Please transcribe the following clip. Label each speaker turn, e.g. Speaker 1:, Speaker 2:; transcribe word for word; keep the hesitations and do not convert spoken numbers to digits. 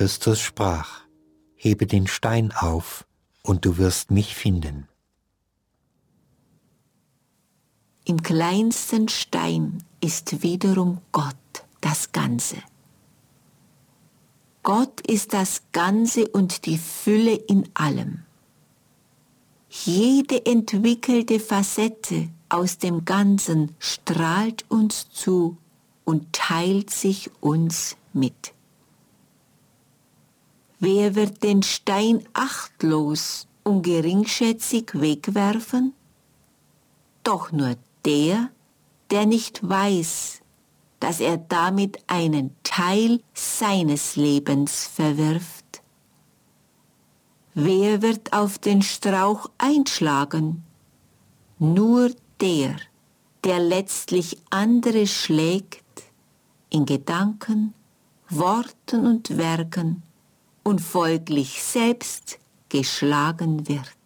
Speaker 1: Christus sprach: Hebe den Stein auf, und du wirst mich finden.
Speaker 2: Im kleinsten Stein ist wiederum Gott, das Ganze. Gott ist das Ganze und die Fülle in allem. Jede entwickelte Facette aus dem Ganzen strahlt uns zu und teilt sich uns mit. Wer wird den Stein achtlos und geringschätzig wegwerfen? Doch nur der, der nicht weiß, dass er damit einen Teil seines Lebens verwirft. Wer wird auf den Strauch einschlagen? Nur der, der letztlich andere schlägt, in Gedanken, Worten und Werken und folglich selbst geschlagen wird.